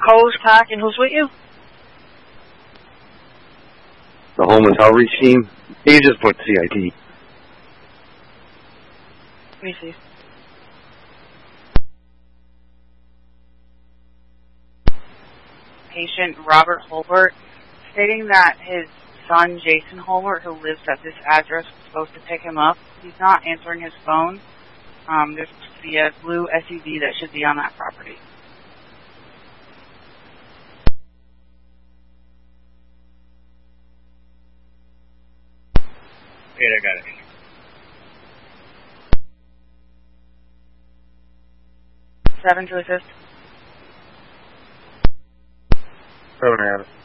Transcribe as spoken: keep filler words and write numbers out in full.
Coast Pack, and who's with you? The homeless outreach team. You just put C I T. Let me see. Patient Robert Holbert, stating that his son Jason Holbert, who lives at this address, was supposed to pick him up. He's not answering his phone. Um, there's supposed to be a blue S U V that should be on that property. Okay, I got it. Seven to assist. Seven, I have it.